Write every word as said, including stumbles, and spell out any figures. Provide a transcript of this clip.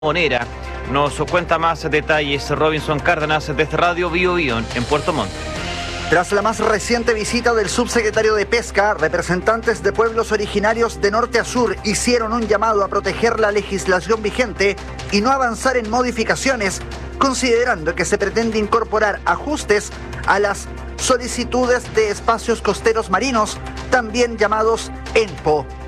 Monera. Nos cuenta más detalles Robinson Cárdenas desde Radio Bio Bio en Puerto Montt. Tras la más reciente visita del subsecretario de Pesca, representantes de pueblos originarios de norte a sur hicieron un llamado a proteger la legislación vigente y no avanzar en modificaciones, considerando que se pretende incorporar ajustes a las solicitudes de espacios costeros marinos, también llamados E N P O.